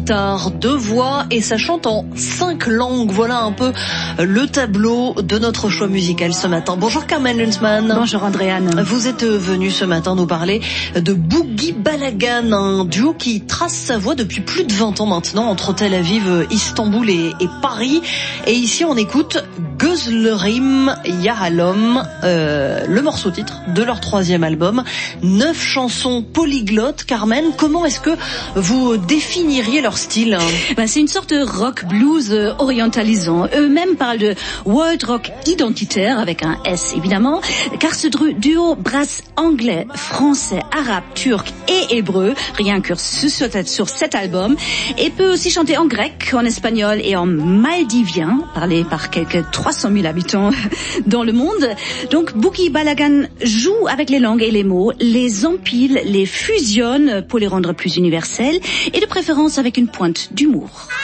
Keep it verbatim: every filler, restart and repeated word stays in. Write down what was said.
guitare, deux voix et ça chante en cinq langues. Voilà un peu le tableau de notre choix musical ce matin. Bonjour Carmen Lunzmann. Bonjour Andréane. Vous êtes venue ce matin nous parler de Boogie Balagan, un duo qui trace sa voie depuis plus de vingt ans maintenant entre Tel Aviv, Istanbul et, et Paris. Et ici on écoute Gözlerim Yahalom, euh, le morceau titre de leur troisième album. Neuf chansons polyglottes. Carmen, comment est-ce que vous définiriez leur style? Ben, c'est une sorte de rock blues euh, orientalisant. Eux-mêmes parlent de world rock identitaire avec un S évidemment, car ce duo brasse anglais, français, arabe, turc et hébreu, rien que sur cet album, et peut aussi chanter en grec, en espagnol et en maldivien, parlé par quelques trois cent mille habitants dans le monde. Donc Boogie Balagan joue avec les langues et les mots, les empile, les fusionne pour les rendre plus universels et de préférence avec une pointe d'humour.